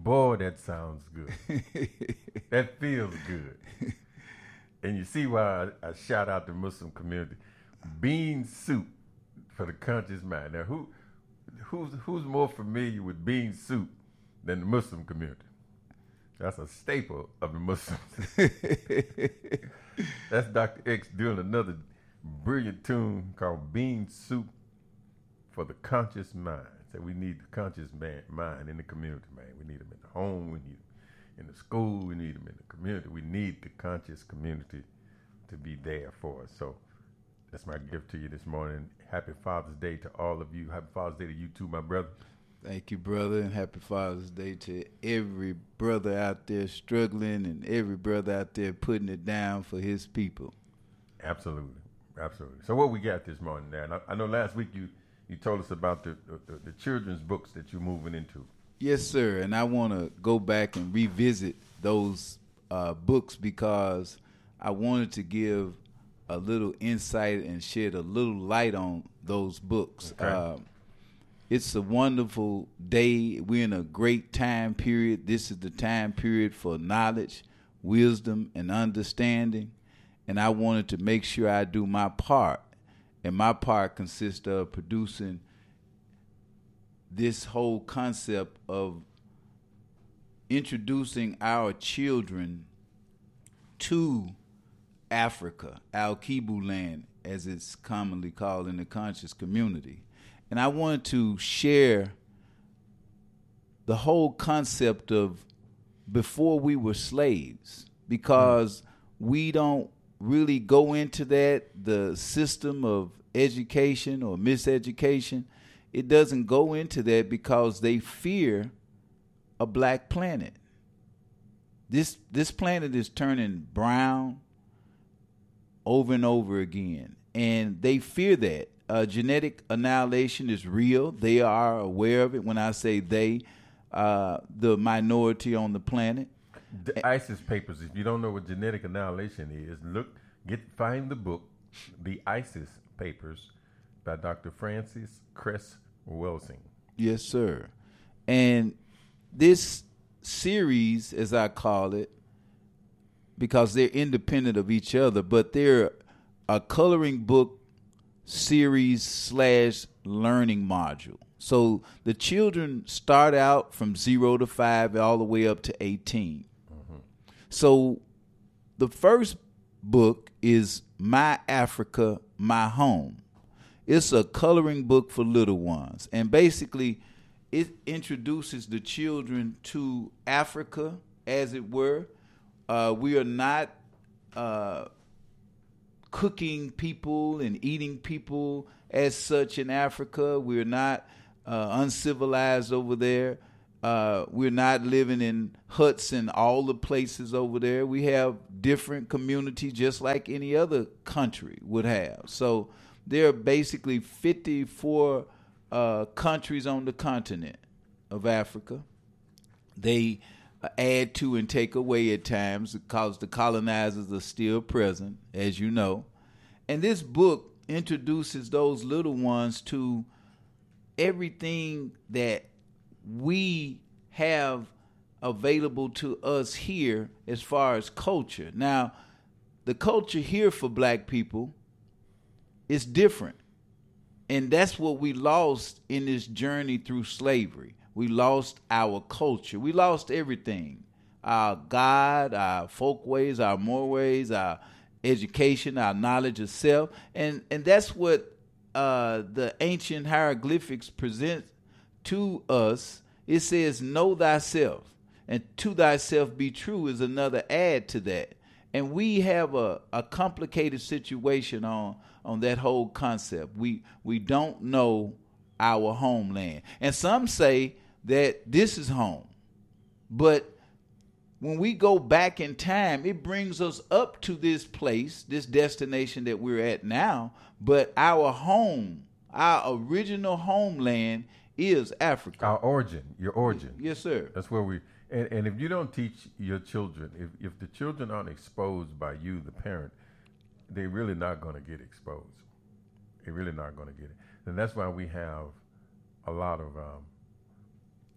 Boy, that sounds good. That feels good. And you see why I shout out the Muslim community. Bean soup for the conscious mind. Now, who's more familiar with bean soup than the Muslim community? That's a staple of the Muslims. That's Dr. X doing another brilliant tune called Bean Soup for the Conscious Mind. So we need the conscious mind in the community, man. We need them in the home. We need them in the school. We need them in the community. We need the conscious community to be there for us. So that's my gift to you this morning. Happy Father's Day to all of you. Happy Father's Day to you too, my brother. Thank you, brother, and happy Father's Day to every brother out there struggling and every brother out there putting it down for his people. Absolutely. Absolutely. So what we got this morning, Dan? I know last week you told us about the children's books that you're moving into. Yes, sir, and I want to go back and revisit those books because I wanted to give a little insight and shed a little light on those books. Okay. It's a wonderful day. We're in a great time period. This is the time period for knowledge, wisdom, and understanding. And I wanted to make sure I do my part. And my part consists of producing this whole concept of introducing our children to Africa, Al-Kibu land, as it's commonly called in the conscious community. And I wanted to share the whole concept of before we were slaves, because we don't really go into that, the system of education or miseducation. It doesn't go into that because they fear a black planet. This planet is turning brown over and over again, and they fear that. Genetic annihilation is real. They are aware of it. When I say they, the minority on the planet. The ISIS papers. If you don't know what genetic annihilation is, find the book, The ISIS Papers, by Dr. Francis Cress Welsing. Yes, sir. And this series, as I call it, because they're independent of each other, but they're a coloring book series / learning module. So the children start out from 0 to 5 all the way up to 18. Mm-hmm. So the first book is My Africa, My Home. It's a coloring book for little ones. And basically it introduces the children to Africa, as it were. We are not cooking people and eating people as such in Africa. We're not uncivilized over there. We're not living in huts in all the places over there. We have different communities just like any other country would have. So there are basically 54 countries on the continent of Africa. They add to and take away at times because the colonizers are still present, as you know. And this book introduces those little ones to everything that we have available to us here as far as culture. Now, the culture here for black people is different. And that's what we lost in this journey through slavery. We lost our culture. We lost everything. Our God, our folk ways, our moral ways, our education, our knowledge of self. And that's what the ancient hieroglyphics present to us. It says, know thyself, and to thyself be true is another add to that. And we have a complicated situation on that whole concept. We don't know our homeland. And some say that this is home. But when we go back in time, it brings us up to this place, this destination that we're at now. But our home, our original homeland is Africa. Our origin, your origin. Yes, sir. That's where we, and if you don't teach your children, if the children aren't exposed by you, the parent, they're really not going to get exposed. They're really not going to get it. And that's why we have a lot of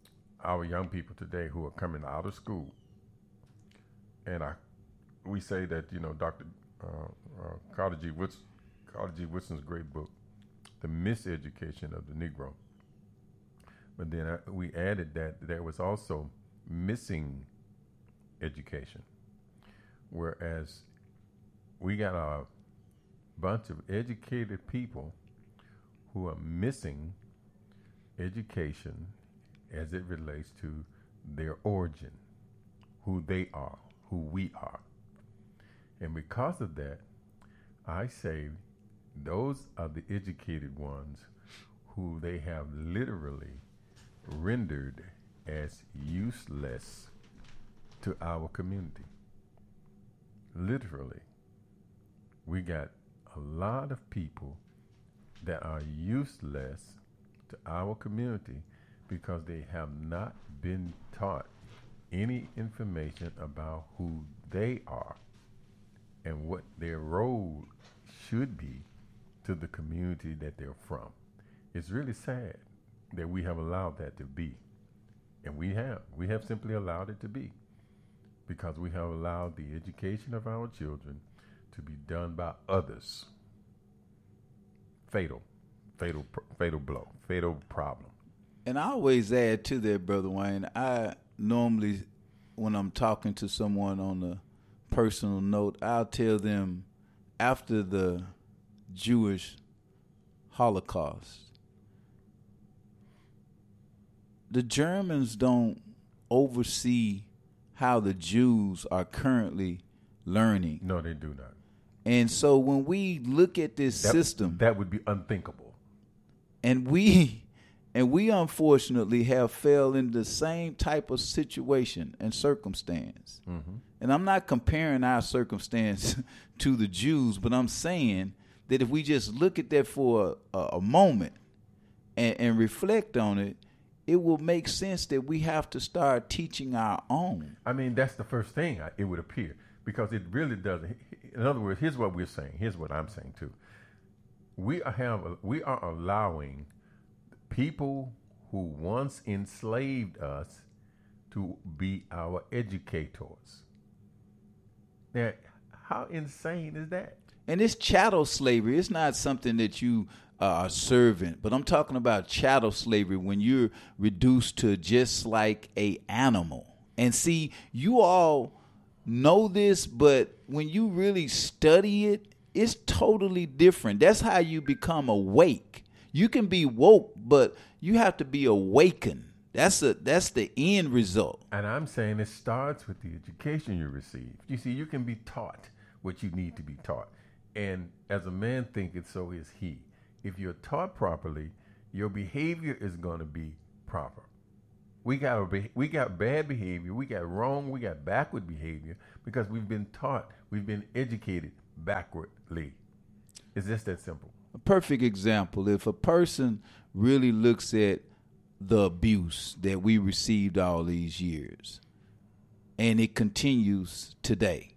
our young people today who are coming out of school, and we say that, Dr. Carter G. Woodson's great book, The Miseducation of the Negro. But then we added that there was also missing education, whereas we got a bunch of educated people who are missing education as it relates to their origin, who they are, who we are. And because of that, I say those are the educated ones who they have literally rendered as useless to our community. Literally. We got a lot of people that are useless to our community because they have not been taught any information about who they are and what their role should be to the community that they're from. It's really sad that we have allowed that to be. And we have simply allowed it to be, because we have allowed the education of our children to be done by others. Fatal blow, fatal problem. And I always add to that, Brother Wayne, I normally, when I'm talking to someone on a personal note, I'll tell them after the Jewish Holocaust, the Germans don't oversee how the Jews are currently learning. No, they do not. And so when we look at this system, that would be unthinkable. And we unfortunately have fell in the same type of situation and circumstance. Mm-hmm. And I'm not comparing our circumstance to the Jews, but I'm saying that if we just look at that for a moment and reflect on it, it will make sense that we have to start teaching our own. I mean, that's the first thing it would appear, because it really doesn't. In other words, here's what we're saying. Here's what I'm saying too. We are allowing people who once enslaved us to be our educators. Now, how insane is that? And it's chattel slavery. It's not something that you are a servant, but I'm talking about chattel slavery when you're reduced to just like a animal. And see, you all know this, but when you really study it, it's totally different. That's how you become awake. You can be woke, but you have to be awakened. That's the end result. And I'm saying it starts with the education you receive. You see, you can be taught what you need to be taught. And as a man thinketh, so is he. If you're taught properly, your behavior is going to be proper. We got bad behavior, we got wrong, we got backward behavior because we've been taught, we've been educated backwardly. It's just that simple. A perfect example, if a person really looks at the abuse that we received all these years, and it continues today,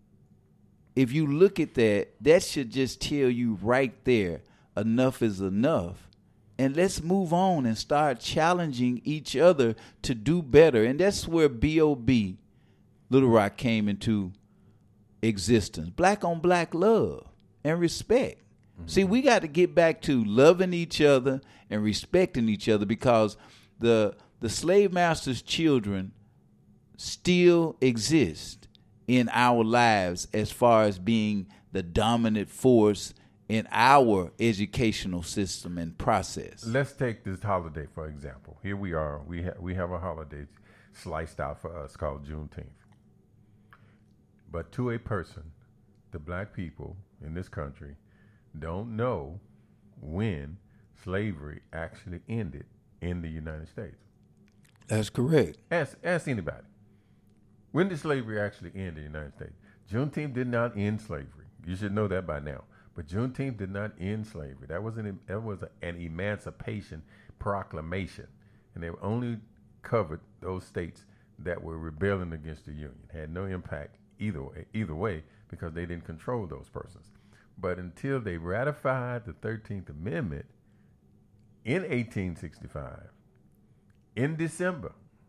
if you look at that, that should just tell you right there, enough is enough. And let's move on and start challenging each other to do better. And that's where B.O.B. Little Rock came into existence. Black on black love and respect. Mm-hmm. See, we got to get back to loving each other and respecting each other, because the slave master's children still exist in our lives as far as being the dominant force in our educational system and process. Let's take this holiday, for example. Here we are. We have a holiday sliced out for us called Juneteenth. But to a person, the black people in this country don't know when slavery actually ended in the United States. That's correct. Ask anybody. When did slavery actually end in the United States? Juneteenth did not end slavery. You should know that by now. But Juneteenth did not end slavery. That was an emancipation proclamation. And they only covered those states that were rebelling against the Union. Had no impact either way because they didn't control those persons. But until they ratified the 13th Amendment in 1865, in December,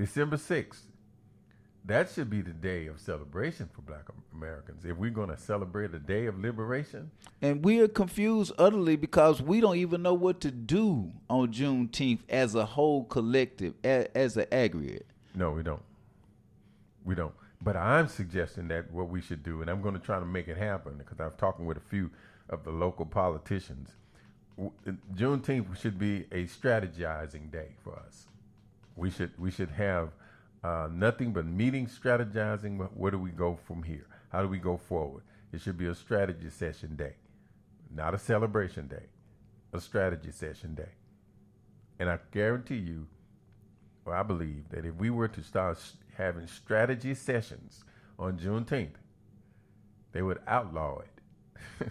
December 6th. That should be the day of celebration for Black Americans. If we're going to celebrate a day of liberation. And we are confused utterly because we don't even know what to do on Juneteenth as a whole collective, as an aggregate. No, we don't. We don't. But I'm suggesting that what we should do, and I'm going to try to make it happen because I'm talking with a few of the local politicians. Juneteenth should be a strategizing day for us. We should have nothing but meetings, strategizing. Where do we go from here? How do we go forward? It should be a strategy session day, not a celebration day, a strategy session day. And I guarantee you, or I believe that if we were to start having strategy sessions on Juneteenth, they would outlaw it.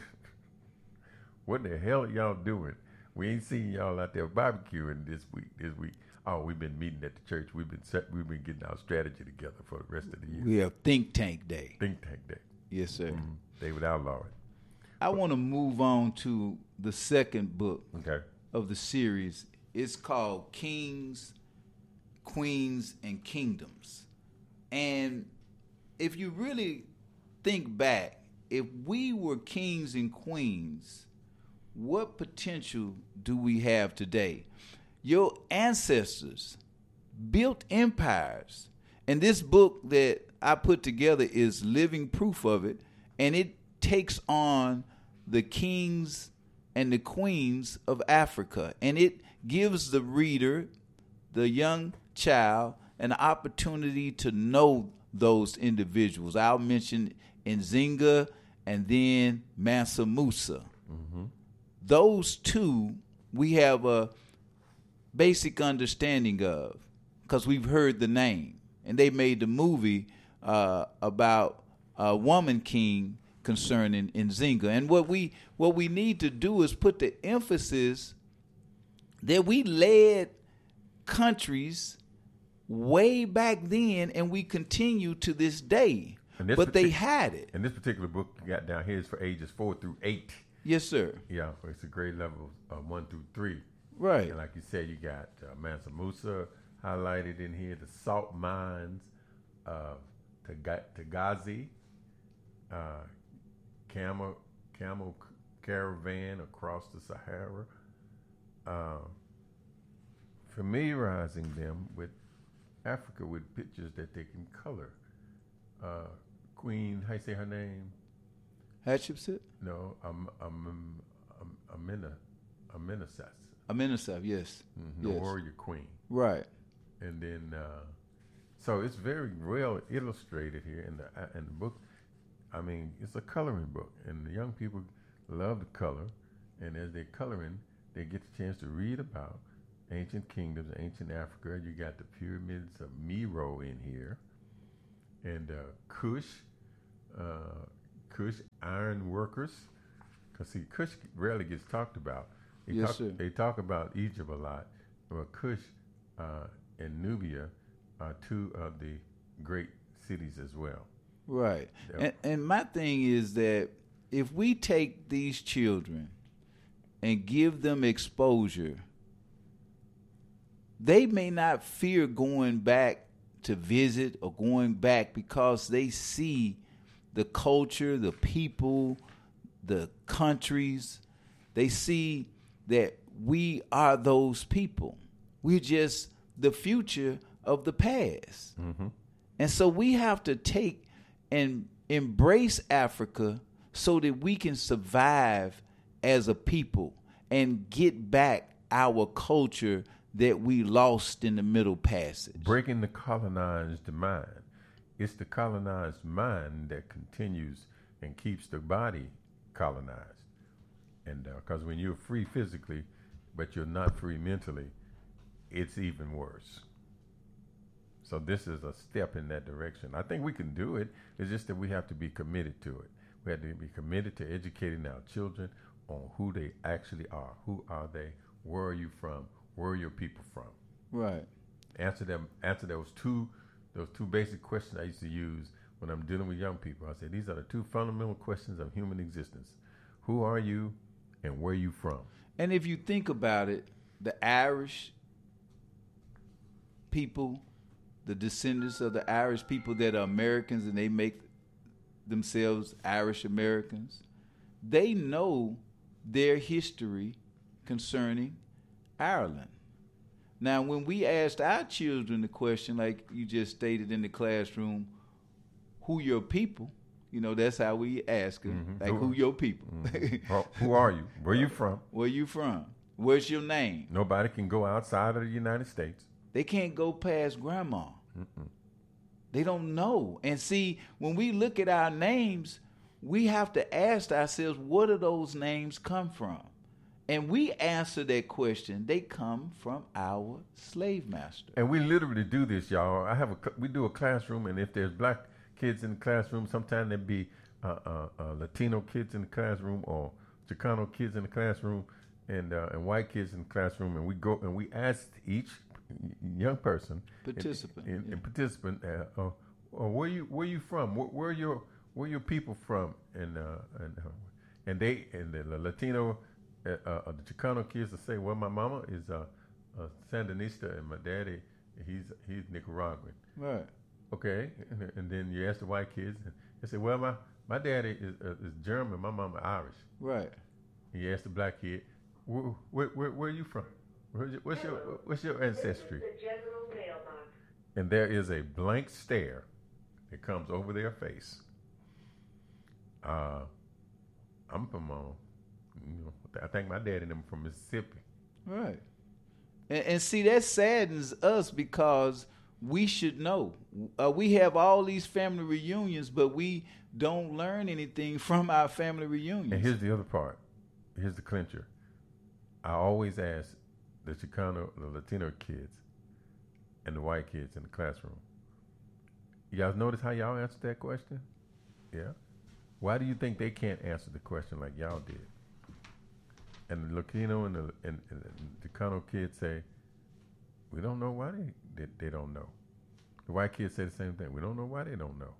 What the hell are y'all doing? We ain't seen y'all out there barbecuing this week. Oh, we've been meeting at the church. We've been getting our strategy together for the rest of the year. We have Think Tank Day. Think Tank Day. Yes, sir. Mm-hmm. They would outlaw it. I want to move on to the second book of the series. It's called Kings, Queens, and Kingdoms. And if you really think back, if we were kings and queens, what potential do we have today? Your ancestors built empires. And this book that I put together is living proof of it. And it takes on the kings and the queens of Africa. And it gives the reader, the young child, an opportunity to know those individuals. I'll mention Nzinga and then Mansa Musa. Mm-hmm. Those two we have a basic understanding of because we've heard the name. And they made the movie about a woman king concerning Nzinga. And what we need to do is put the emphasis that we led countries way back then, and we continue to this day. But they had it. And this particular book you got down here is for ages 4 through 8. Yes, sir. Yeah, it's a grade level 1 through 3. Right. And like you said, you got Mansa Musa highlighted in here, the salt mines, Tagazi, camel caravan across the Sahara, familiarizing them with Africa with pictures that they can color. Queen, how you say her name? Hatshepsut? No, Amenasat. Amenasat, yes. Mm-hmm. The warrior queen. Right. And then, so it's very well illustrated here in the book. I mean, it's a coloring book, and the young people love the color. And as they're coloring, they get the chance to read about ancient kingdoms, ancient Africa. You got the pyramids of Meroe in here, and Kush iron workers. Because see, Kush rarely gets talked about. They talk about Egypt a lot. Well, Kush and Nubia are two of the great cities as well. Right. And my thing is that if we take these children and give them exposure, they may not fear going back to visit or going back because they see the culture, the people, the countries. They see that we are those people. We're just the future of the past. Mm-hmm. And so we have to take and embrace Africa so that we can survive as a people and get back our culture that we lost in the Middle Passage. Breaking the colonized mind. It's the colonized mind that continues and keeps the body colonized. And because when you're free physically, but you're not free mentally, it's even worse. So this is a step in that direction. I think we can do it. It's just that we have to be committed to it. We have to be committed to educating our children on who they actually are. Who are they? Where are you from? Where are your people from? Right. Answer those two basic questions I used to use when I'm dealing with young people. I say these are the two fundamental questions of human existence. Who are you and where are you from? And if you think about it, the Irish people the descendants of the Irish people that are Americans and they make themselves Irish Americans, they know their history concerning Ireland. Now, when we asked our children the question, like you just stated in the classroom, who your people? You know, that's how we ask them, like, who your people? Well, who are you? Where you from? Where you from? Where's your name? Nobody can go outside of the United States. They can't go past grandma. They don't know. And see, when we look at our names, we have to ask ourselves, where do those names come from? And we answer that question. They come from our slave master. And we literally do this, y'all. We do a classroom, and if there's black kids in the classroom, sometimes there'd be Latino kids in the classroom, or Chicano kids in the classroom, and white kids in the classroom, and we go and we ask each young person, participant, where you from? Where your people from? And the Latino, the Chicano kids will say, well, my mama is Sandinista, and my daddy he's Nicaraguan. Right. Okay, and then you ask the white kids, and they say, well, my daddy is German, my mama Irish. Right. And you ask the black kid, where are you from? What's your ancestry? The general mailbox. And there is a blank stare that comes over their face. I'm from, I think my daddy and them from Mississippi. Right. And see, that saddens us because we should know. We have all these family reunions, but we don't learn anything from our family reunions. And here's the other part. Here's the clincher. I always ask the Chicano, the Latino kids, and the white kids in the classroom, y'all notice how y'all answered that question? Yeah. Why do you think they can't answer the question like y'all did? And the Latino and the Chicano kids say, we don't know why they don't know. The white kids say the same thing. We don't know why they don't know.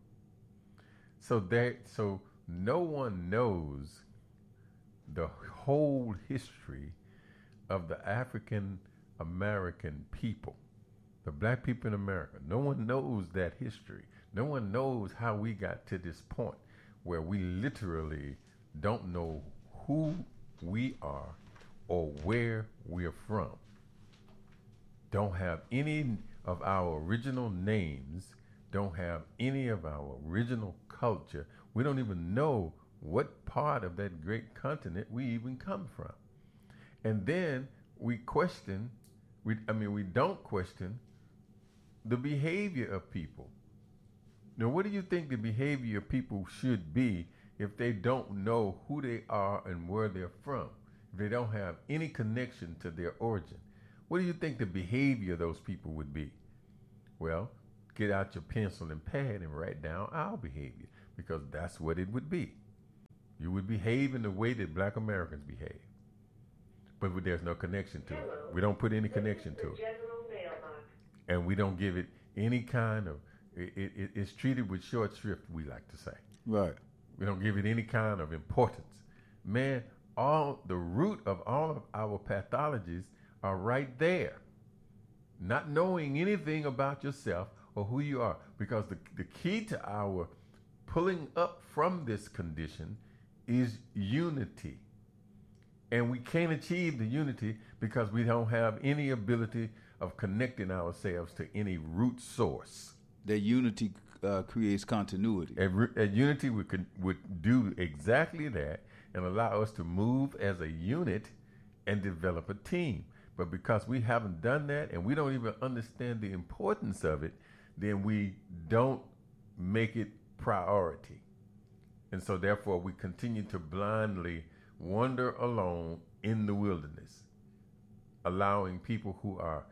So no one knows the whole history of the African American people, the black people in America. No one knows that history. No one knows how we got to this point where we literally don't know who we are or where we're from. Don't have any of our original names, don't have any of our original culture. We don't even know what part of that great continent we even come from. And then we don't question the behavior of people. Now, what do you think the behavior of people should be if they don't know who they are and where they're from? If they don't have any connection to their origin? What do you think the behavior of those people would be? Well, get out your pencil and pad and write down our behavior, because that's what it would be. You would behave in the way that black Americans behave. But there's no connection to it. We don't put any connection to it. And we don't give it any kind of, it's treated with short shrift, we like to say. Right. We don't give it any kind of importance. Man, the root of all of our pathologies are right there. Not knowing anything about yourself or who you are. Because the key to our pulling up from this condition is unity. And we can't achieve the unity because we don't have any ability of connecting ourselves to any root source. That unity creates continuity. A unity would do exactly that and allow us to move as a unit and develop a team. But because we haven't done that and we don't even understand the importance of it, then we don't make it priority. And so therefore we continue to blindly wander alone in the wilderness, allowing people who are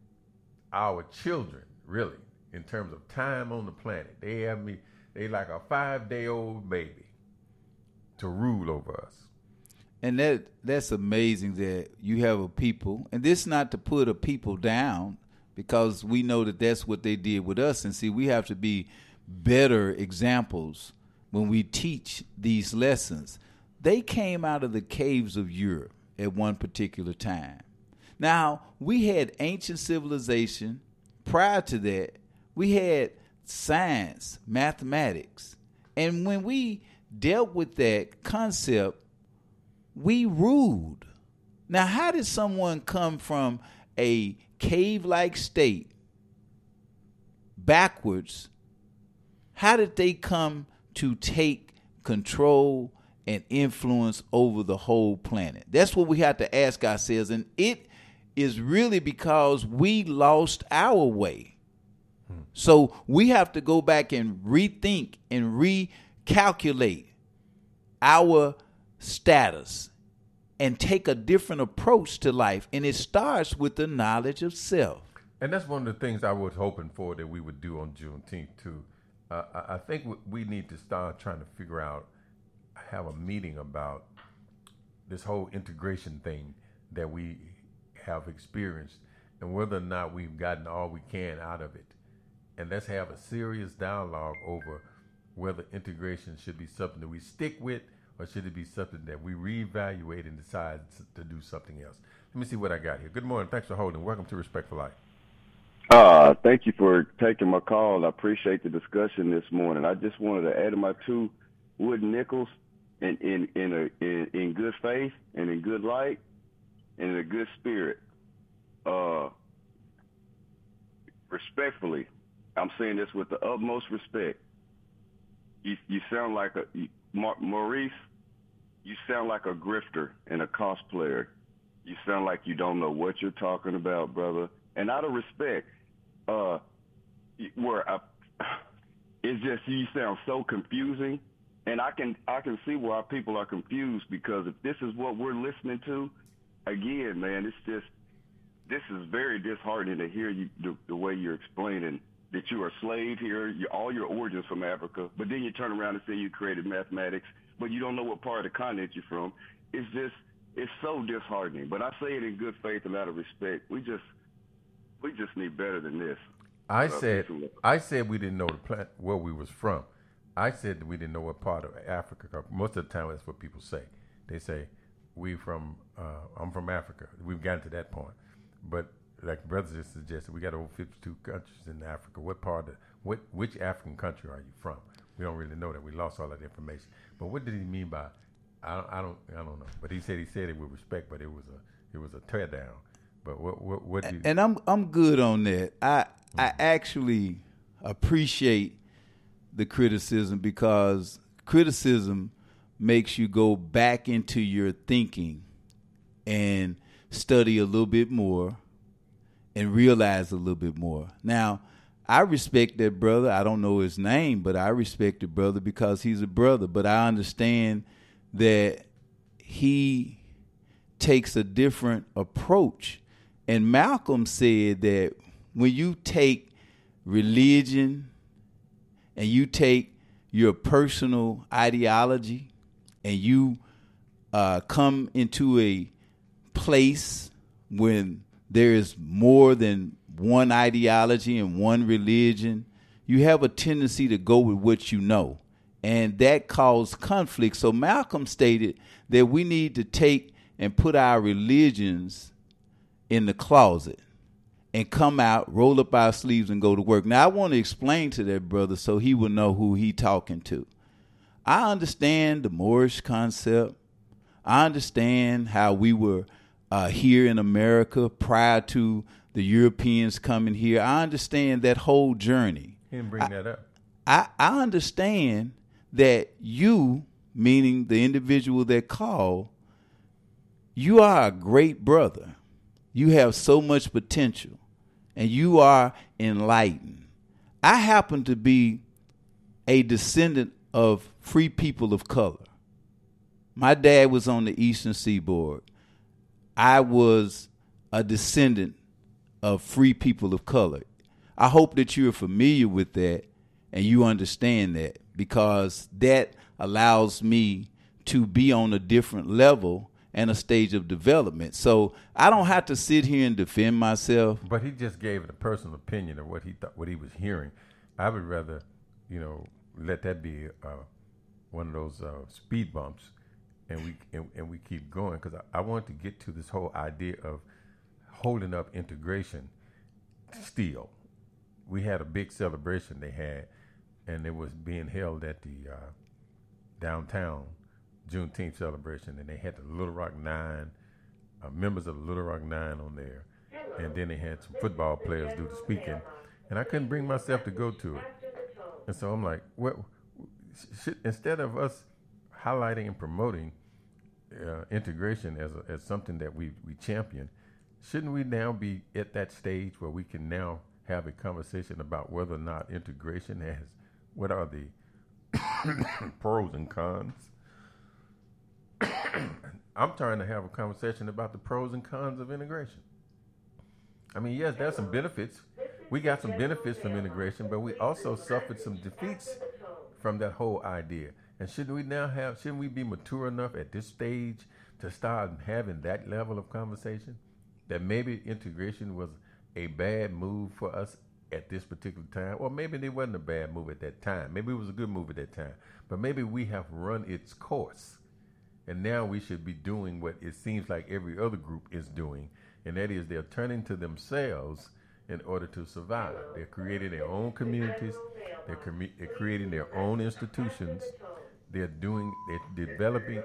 our children, really, in terms of time on the planet. They like a 5-day-old baby to rule over us. And that's amazing that you have a people, and this not to put a people down, because we know that that's what they did with us. And see, we have to be better examples when we teach these lessons. They came out of the caves of Europe at one particular time. Now, we had ancient civilization prior to that, We had science, mathematics. And when we dealt with that concept, we ruled. Now, how did someone come from a cave-like state backwards? How did they come to take control and influence over the whole planet? That's what we have to ask ourselves. And it is really because we lost our way. So we have to go back and rethink and recalculate our status and take a different approach to life. And it starts with the knowledge of self. And that's one of the things I was hoping for that we would do on Juneteenth, too. I think we need to start trying to figure out, have a meeting about this whole integration thing that we have experienced and whether or not we've gotten all we can out of it. And let's have a serious dialogue over whether integration should be something that we stick with or should it be something that we reevaluate and decide to do something else. Let me see what I got here. Good morning. Thanks for holding. Welcome to Respect for Life. Thank you for taking my call. I appreciate the discussion this morning. I just wanted to add my 2 wooden nickels in good faith and in good light and in a good spirit. Respectfully, I'm saying this with the utmost respect. You sound like Maurice, you sound like a grifter and a cosplayer. You sound like you don't know what you're talking about, brother. And out of respect, it's just you sound so confusing, and I can see why people are confused, because if this is what we're listening to, again, man, this is very disheartening to hear you the way you're explaining that you are a slave here, all your origins from Africa, but then you turn around and say you created mathematics, but you don't know what part of the continent you're from. It's so disheartening. But I say it in good faith and out of respect. We just need better than this. I said we didn't know the planet where we was from. I said that we didn't know what part of Africa. Most of the time, that's what people say. They say I'm from Africa. We've gotten to that point, but like brothers just suggested, we got over 52 countries in Africa. Which African country are you from? We don't really know that. We lost all that information. But what did he mean by? I don't know. But he said it with respect, but it was a tear down. But what did? And I'm good on that. I actually appreciate the criticism, because criticism makes you go back into your thinking and study a little bit more and realize a little bit more. Now, I respect that brother. I don't know his name, but I respect the brother because he's a brother. But I understand that he takes a different approach. And Malcolm said that when you take religion and you take your personal ideology and you come into a place when there is more than one ideology and one religion, you have a tendency to go with what you know. And that caused conflict. So Malcolm stated that we need to take and put our religions in the closet and come out, roll up our sleeves, and go to work. Now, I want to explain to that brother so he will know who he talking to. I understand the Moorish concept. I understand how we were here in America prior to the Europeans coming here. I understand that whole journey. He didn't bring that up. I understand that you, meaning the individual that called, you are a great brother. You have so much potential, and you are enlightened. I happen to be a descendant of free people of color. My dad was on the Eastern Seaboard. I was a descendant of free people of color. I hope that you're familiar with that and you understand that, because that allows me to be on a different level and a stage of development. So I don't have to sit here and defend myself. But he just gave it a personal opinion of what he thought, what he was hearing. I would rather, let that be one of those speed bumps, and we keep going, because I want to get to this whole idea of holding up integration still. we had a big celebration they had, and it was being held at the downtown Juneteenth celebration, and they had the Little Rock Nine, members of the Little Rock Nine on there, and then they had some football players do the speaking, and I couldn't bring myself to go to it, and so I'm like, what? Instead of us highlighting and promoting integration as something that we champion, shouldn't we now be at that stage where we can now have a conversation about whether or not integration what are the pros and cons? I'm trying to have a conversation about the pros and cons of integration. I mean, yes, there's some benefits. We got some benefits from integration, but we also suffered some defeats from that whole idea. And shouldn't we be mature enough at this stage to start having that level of conversation? That maybe integration was a bad move for us at this particular time, or maybe it wasn't a bad move at that time. Maybe it was a good move at that time. But maybe we have run its course, and now we should be doing what it seems like every other group is doing, and that is they're turning to themselves in order to survive. They're creating their own communities. They're creating their own institutions. They're developing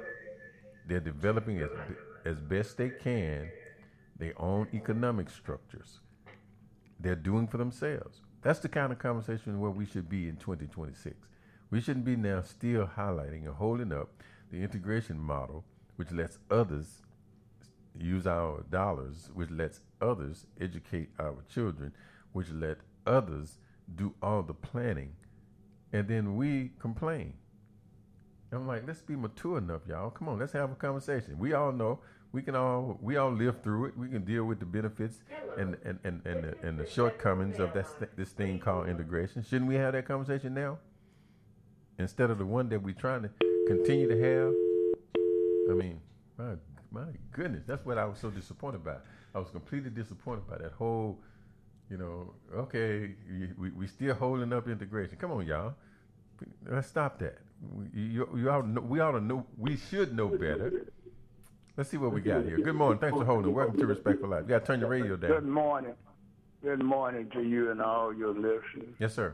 as best they can their own economic structures. They're doing for themselves. That's the kind of conversation where we should be in 2026. We shouldn't be now still highlighting and holding up the integration model, which lets others use our dollars, which lets others educate our children, which let others do all the planning, and then we complain. I'm like, let's be mature enough, y'all. Come on, let's have a conversation. We all know we all live through it. We can deal with the benefits and the shortcomings of this thing called integration. Shouldn't we have that conversation now instead of the one that we're trying to continue to have? I mean, my goodness, that's what I was so disappointed by. I was completely disappointed by that whole, okay, we still holding up integration. Come on, y'all. Let's stop that. We ought to know. We should know better. Let's see what we got here. Good morning. Thanks for holding. Welcome to Respect for Life. You got to turn your radio down. Good morning. Good morning to you and all your listeners. Yes, sir.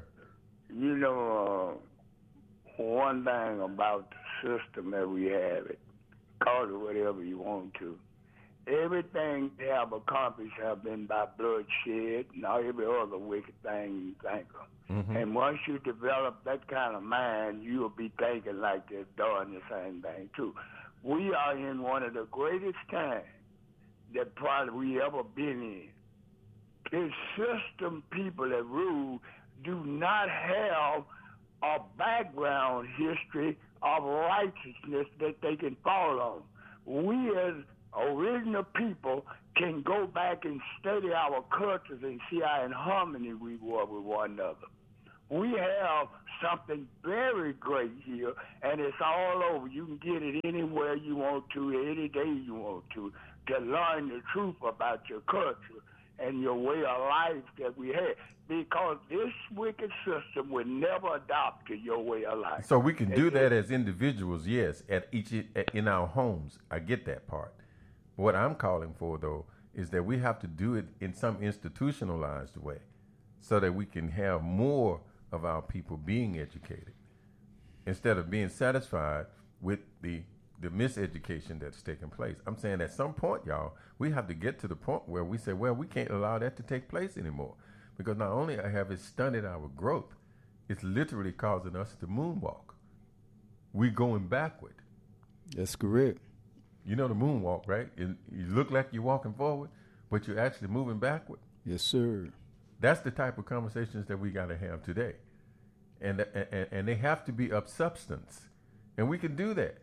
One thing about the system that we have, call it whatever you want to. Everything they have accomplished have been by bloodshed and every other wicked thing you think of. Mm-hmm. And once you develop that kind of mind, you'll be thinking like they're doing the same thing too. We are in one of the greatest times that probably we ever been in. The system people that rule do not have a background history of righteousness that they can fall on. We as original people can go back and study our cultures and see how in harmony we were with one another. We have something very great here, and it's all over. You can get it anywhere you want to, any day you want to learn the truth about your culture and your way of life that we had. Because this wicked system would never adopt to your way of life. So we can do that as individuals, yes, in our homes. I get that part. What I'm calling for, though, is that we have to do it in some institutionalized way so that we can have more of our people being educated instead of being satisfied with the miseducation that's taking place. I'm saying at some point, y'all, we have to get to the point where we say, well, we can't allow that to take place anymore. Because not only have it stunted our growth, it's literally causing us to moonwalk. We're going backward. That's correct. You know the moonwalk, right? You look like you're walking forward, but you're actually moving backward. Yes, sir. That's the type of conversations that we got to have today. And they have to be of substance. And we can do that.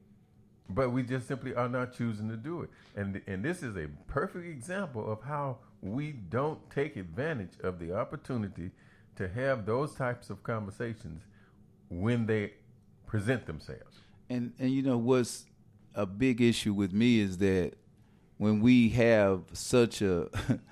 But we just simply are not choosing to do it. And this is a perfect example of how we don't take advantage of the opportunity to have those types of conversations when they present themselves. And what's a big issue with me is that when we have such a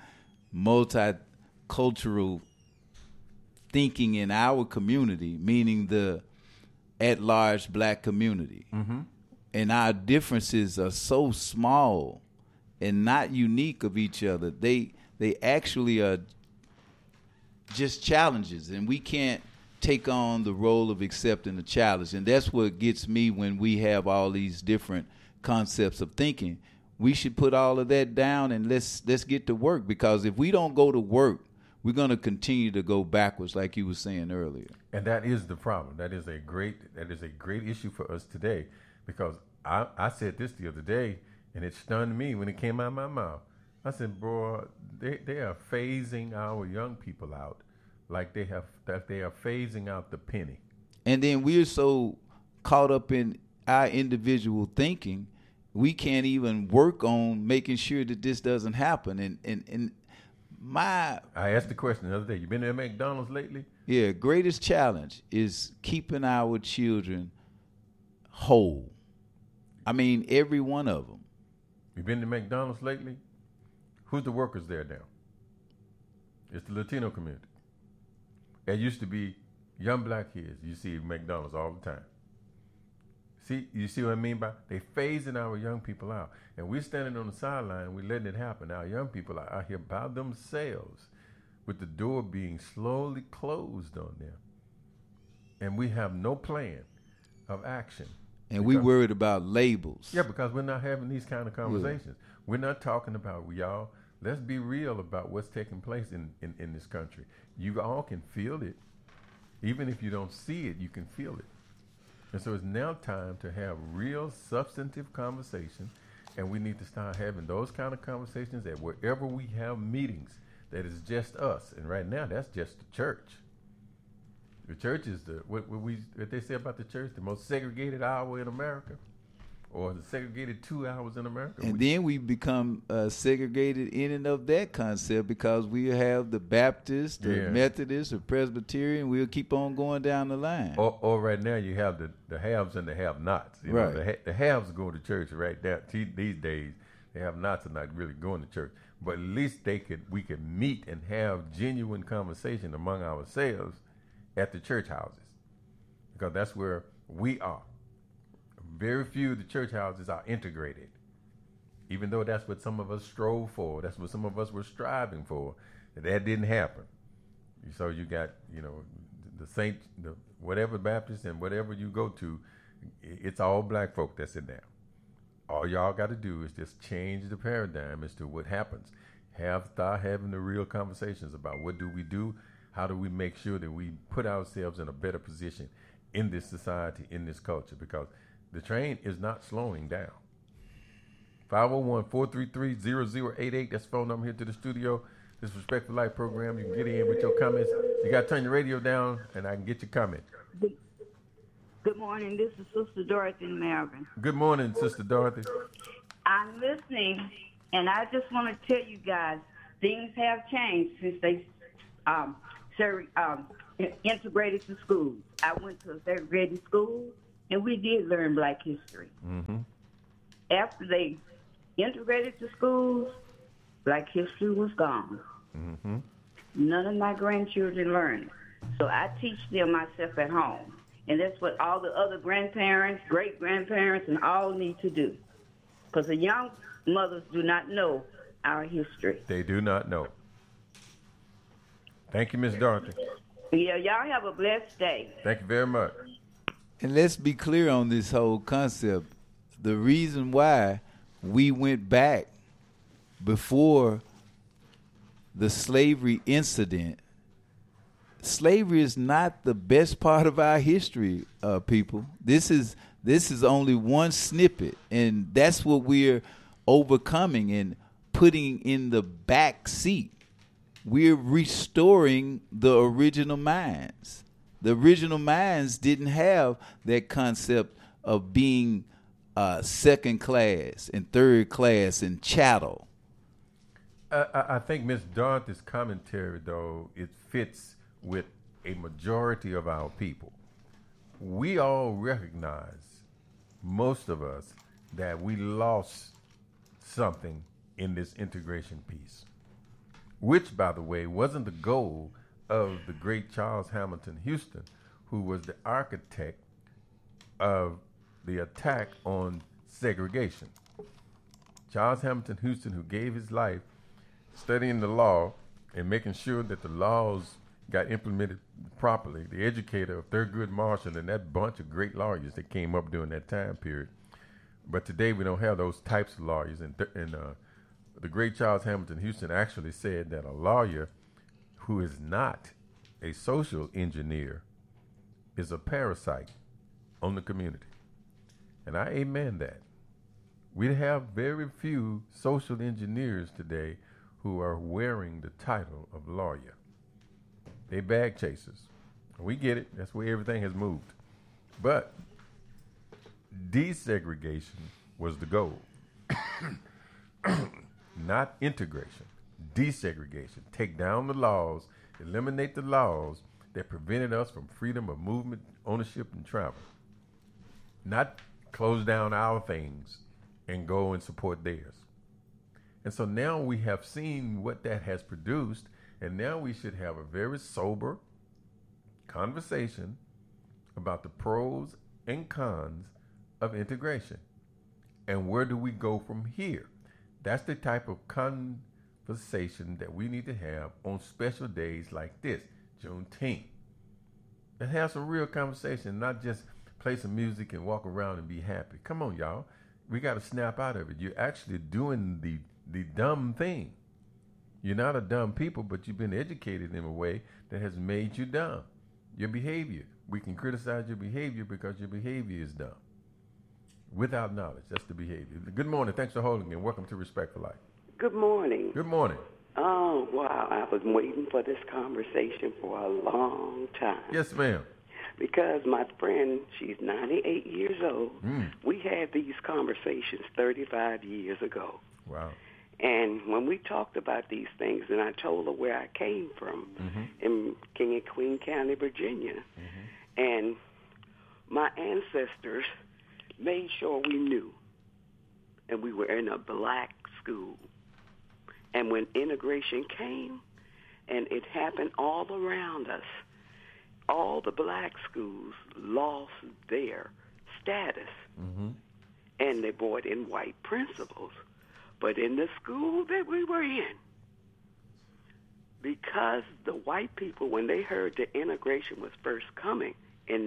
multicultural thinking in our community, meaning the at-large black community, mm-hmm. and our differences are so small and not unique of each other, they actually are just challenges, and we can't take on the role of accepting the challenge. And that's what gets me when we have all these different concepts of thinking. We should put all of that down and let's get to work, because if we don't go to work, we're going to continue to go backwards, like you were saying earlier. And that is the problem. That is a great issue for us today, because I said this the other day, and it stunned me when it came out of my mouth. I said, "Bro, they are phasing our young people out, like they are phasing out the penny." And then we're so caught up in our individual thinking, we can't even work on making sure that this doesn't happen. And I asked the question the other day, you been to McDonald's lately? Yeah, greatest challenge is keeping our children whole. I mean, every one of them. You been to McDonald's lately? Who's the workers there now? It's the Latino community. It used to be young black kids. You see McDonald's all the time. You see what I mean by they phasing our young people out, and we're standing on the sideline. We're letting it happen. Our young people are out here by themselves, with the door being slowly closed on them, and we have no plan of action. And we worried about labels. Yeah, because we're not having these kind of conversations. Yeah. We're not talking about, y'all, let's be real about what's taking place in this country. You all can feel it. Even if you don't see it, you can feel it. And so it's now time to have real substantive conversation, and we need to start having those kind of conversations at wherever we have meetings that is just us. And right now, that's just the church. The church is what they say about the church, the most segregated hour in America, or the segregated 2 hours in America. And then we become segregated in and of that concept, because we have the Baptist, the Methodist, the Presbyterian. We'll keep on going down the line. Or right now you have the haves and the have-nots. Right. The haves go to church right now. These days, the have-nots are not really going to church. But at least we could meet and have genuine conversation among ourselves at the church houses, because that's where we are. Very few of the church houses are integrated, even though that's what some of us strove for. That's what some of us were striving for. That didn't happen. So you got, the whatever Baptist and whatever you go to, it's all black folk that's in there. All y'all got to do is just change the paradigm as to what happens. Start having the real conversations about what do we do. How do we make sure that we put ourselves in a better position in this society, in this culture? Because the train is not slowing down. 501-433-0088. That's the phone number here to the studio. This Respect for Life program. You can get in with your comments. You got to turn your radio down, and I can get your comment. Good morning. This is Sister Dorothy in Melbourne. Good morning, Sister Dorothy. I'm listening, and I just want to tell you guys, things have changed since they integrated to schools. I went to a segregated school, and we did learn black history. Mm-hmm. After they integrated to schools, black history was gone. Mm-hmm. None of my grandchildren learned. So I teach them myself at home. And that's what all the other grandparents, great-grandparents, and all need to do. Because the young mothers do not know our history. They do not know. Thank you, Miss Dorothy. Yeah, y'all have a blessed day. Thank you very much. And let's be clear on this whole concept. The reason why we went back before the slavery incident, slavery is not the best part of our history, people. This is only one snippet, and that's what we're overcoming and putting in the back seat. We're restoring the original minds. The original minds didn't have that concept of being second class and third class and chattel. I think Ms. Dorothy's commentary, though, it fits with a majority of our people. We all recognize, most of us, that we lost something in this integration piece, which, by the way, wasn't the goal of the great Charles Hamilton Houston, who was the architect of the attack on segregation. Charles Hamilton Houston, who gave his life studying the law and making sure that the laws got implemented properly, the educator of Thurgood Marshall and that bunch of great lawyers that came up during that time period. But today we don't have those types of lawyers. And the great Charles Hamilton Houston actually said that a lawyer who is not a social engineer is a parasite on the community. And I amen that. We have very few social engineers today who are wearing the title of lawyer. They bag chasers. We get it. That's where everything has moved. But desegregation was the goal. Not integration. Desegregation. Take down the laws, eliminate the laws that prevented us from freedom of movement, ownership, and travel. Not close down our things and go and support theirs. And so now we have seen what that has produced, and now we should have a very sober conversation about the pros and cons of integration. And where do we go from here? That's the type of conversation that we need to have on special days like this, Juneteenth. And have some real conversation, not just play some music and walk around and be happy. Come on, y'all. We got to snap out of it. You're actually doing the dumb thing. You're not a dumb people, but you've been educated in a way that has made you dumb. Your behavior. We can criticize your behavior because your behavior is dumb. Without knowledge. That's the behavior. Good morning. Thanks for holding and welcome to Respect for Life. Good morning. Good morning. Oh, wow. I was waiting for this conversation for a long time. Yes, ma'am. Because my friend, she's 98 years old. We had these conversations 35 years ago. Wow. And when we talked about these things, and I told her where I came from in King and Queen County, Virginia. And my ancestors made sure we knew. And we were in a black school. And when integration came, and it happened all around us, all the black schools lost their status. And they brought in white principals. But in the school that we were in, because the white people, when they heard the integration was first coming in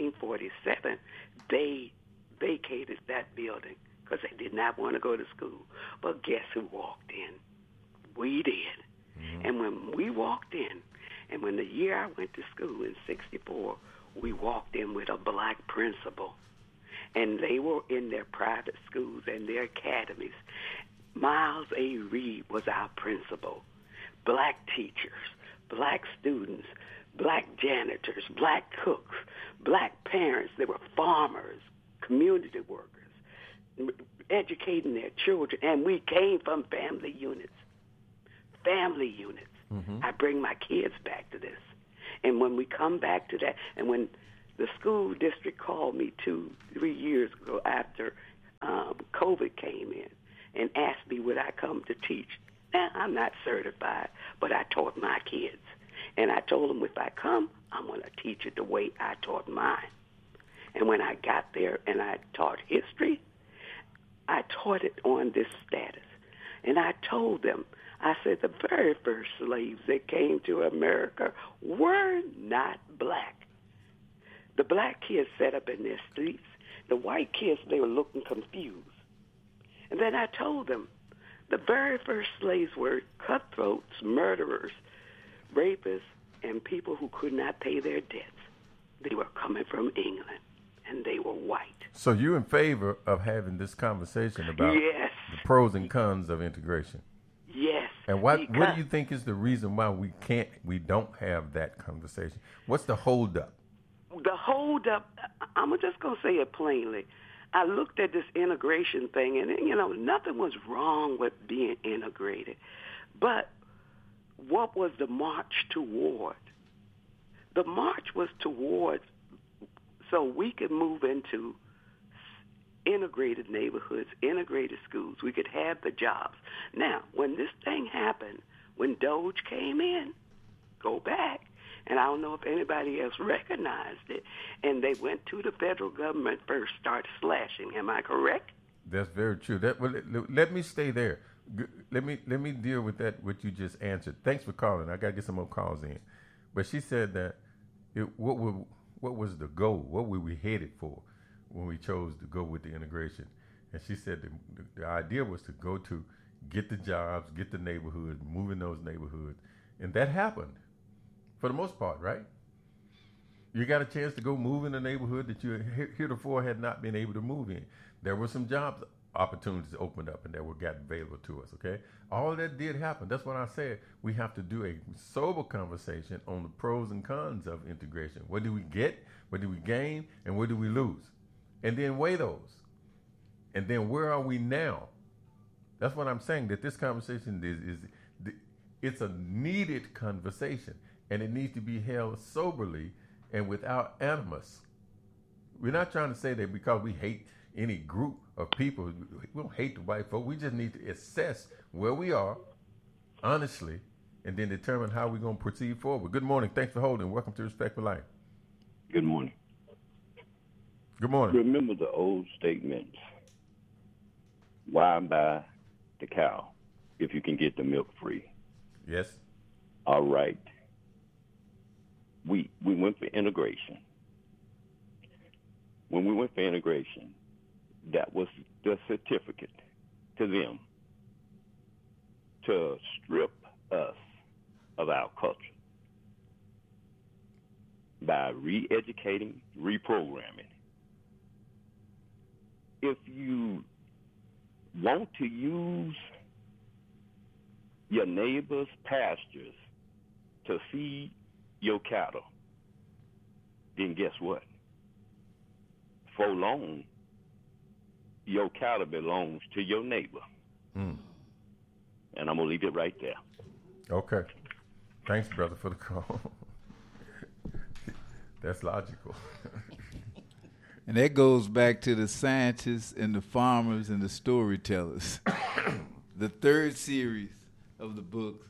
1947, they vacated that building because they did not want to go to school. But guess who walked in? We did. And when we walked in, and when the year I went to school in 64, we walked in with a black principal. And they were in their private schools and their academies. Miles A. Reed was our principal. Black teachers, black students, black janitors, black cooks, black parents. They were farmers, community workers, educating their children. And we came from family units. Family units. I bring my kids back to this. And when we come back to that, and when the school district called me 2-3 years ago after COVID came in and asked me would I come to teach. Now, I'm not certified, but I taught my kids. And I told them if I come, I'm going to teach it the way I taught mine. And when I got there and I taught history, I taught it on this status. And I told them, I said the very first slaves that came to America were not black. The black kids sat up in their streets. The white kids, they were looking confused. And then I told them the very first slaves were cutthroats, murderers, rapists, and people who could not pay their debts. They were coming from England, and they were white. So you're in favor of having this conversation about the pros and cons of integration? Yes. And what do you think is the reason why we don't have that conversation? What's the holdup? The holdup, I'm just going to say it plainly. I looked at this integration thing, and, nothing was wrong with being integrated. But what was the march toward? The march was toward so we could move into integrated neighborhoods, integrated schools. We could have the jobs. Now, when this thing happened, when Doge came in, go back, and I don't know if anybody else recognized it, and they went to the federal government first, started slashing. Am I correct? That's very true. Let me stay there. Let me deal with that, what you just answered. Thanks for calling. I got to get some more calls in. But she said that what was the goal? What were we headed for when we chose to go with the integration? And she said the idea was to go to get the jobs, get the neighborhoods, move in those neighborhoods. And that happened for the most part, right? You got a chance to go move in a neighborhood that you heretofore had not been able to move in. There were some job opportunities opened up and that were got available to us, okay? All of that did happen. That's what I said. We have to do a sober conversation on the pros and cons of integration. What do we get? What do we gain? And what do we lose? And then weigh those. And then where are we now? That's what I'm saying, that this conversation it's a needed conversation, and it needs to be held soberly and without animus. We're not trying to say that because we hate any group of people, we don't hate the white folk. We just need to assess where we are, honestly, and then determine how we're going to proceed forward. Good morning. Thanks for holding. Welcome to Respect for Life. Good morning. Good morning. Remember the old statements. Why buy the cow if you can get the milk free? Yes. All right. We went for integration. When we went for integration, that was the certificate to them to strip us of our culture by re-educating, reprogramming. If you want to use your neighbor's pastures to feed your cattle, then guess what? For long, your cattle belongs to your neighbor. And I'm going to leave it right there. Okay. Thanks, brother, for the call. That's logical. And that goes back to the scientists and the farmers and the storytellers. The third series of the book,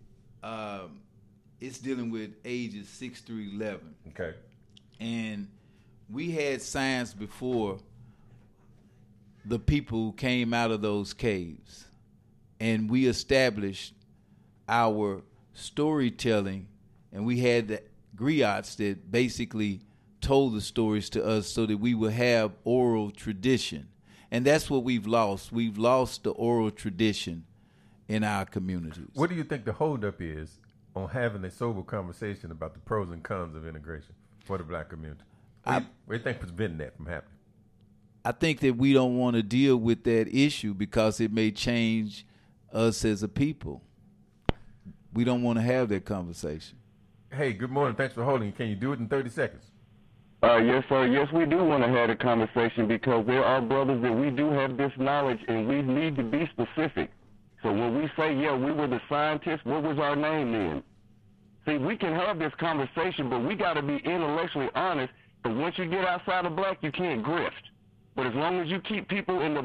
it's dealing with ages 6 through 11. Okay. And we had science before the people who came out of those caves. And we established our storytelling, and we had the griots that basically told the stories to us so that we would have oral tradition. And that's what we've lost. We've lost the oral tradition in our communities. What do you think the holdup is on having a sober conversation about the pros and cons of integration for the black community? What do you think preventing that from happening? I think that we don't want to deal with that issue because it may change us as a people. We don't want to have that conversation. Hey, good morning. Thanks for holding. Can you do it in 30 seconds? Yes, sir. Yes, we do want to have a conversation because there are brothers that we do have this knowledge and we need to be specific. So when we say, yeah, we were the scientists, what was our name then? See, we can have this conversation, but we got to be intellectually honest. But once you get outside of black, you can't grift. But as long as you keep people in the